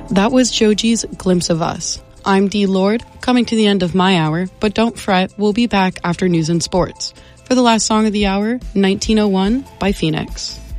That was Joji's Glimpse of Us. I'm Dee Lord, coming to the end of my hour, but don't fret, we'll be back after news and sports. For the last song of the hour, 1901 by Phoenix.